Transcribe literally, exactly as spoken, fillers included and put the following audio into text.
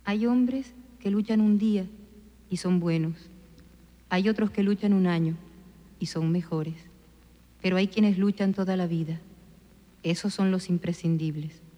Hay hombres que luchan un día y son buenos. Hay otros que luchan un año y son mejores. Pero hay quienes luchan toda la vida. Esos son los imprescindibles.